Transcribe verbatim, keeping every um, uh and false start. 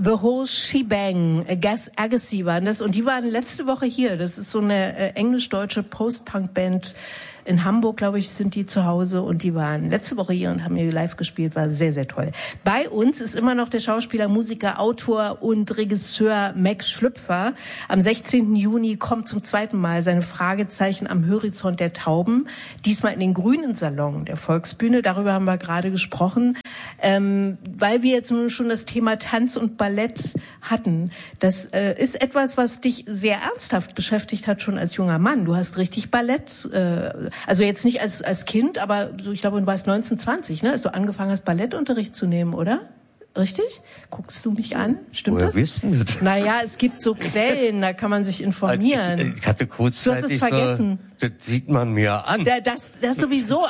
The Whole Shebang, Gas Agassi waren das. Und die waren letzte Woche hier. Das ist so eine äh, englisch-deutsche Post-Punk-Band. In Hamburg, glaube ich, sind die zu Hause und die waren letzte Woche hier und haben hier live gespielt. War sehr, sehr toll. Bei uns ist immer noch der Schauspieler, Musiker, Autor und Regisseur Max Schlüpfer. Am sechzehnten Juni kommt zum zweiten Mal seine Fragezeichen am Horizont der Tauben. Diesmal in den Grünen Salon der Volksbühne. Darüber haben wir gerade gesprochen. Ähm, weil wir jetzt nun schon das Thema Tanz und Ballett hatten. Das äh, ist etwas, was dich sehr ernsthaft beschäftigt hat, schon als junger Mann. Du hast richtig Ballett, äh, also jetzt nicht als als Kind, aber so, ich glaube, du warst neunzehn, zwanzig, ne, als du angefangen hast, Ballettunterricht zu nehmen, oder? Richtig? Guckst du mich an? Stimmt Woher das? wissen Sie das? Naja, es gibt so Quellen, da kann man sich informieren. Also ich, ich hatte kurzzeitig du hast es vergessen. So, das sieht man mir an. Da, das, das sowieso,